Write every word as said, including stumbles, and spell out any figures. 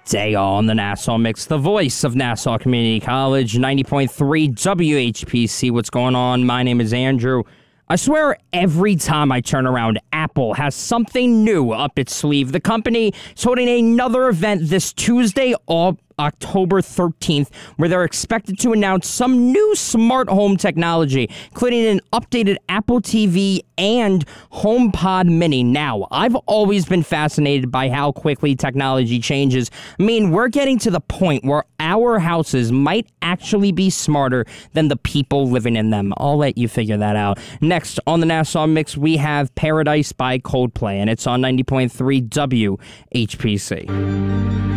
Day on the Nassau Mix, the voice of Nassau Community College, ninety point three W H P C. What's going on? My name is Andrew. I swear every time I turn around, Apple has something new up its sleeve. The company is holding another event this Tuesday, October thirteenth, where they're expected to announce some new smart home technology, including an updated Apple T V and HomePod Mini. Now, I've always been fascinated by how quickly technology changes. I mean, we're getting to the point where our houses might actually be smarter than the people living in them. I'll let you figure that out. Next on the Nassau Mix, we have Paradise by Coldplay, and it's on ninety point three W H P C.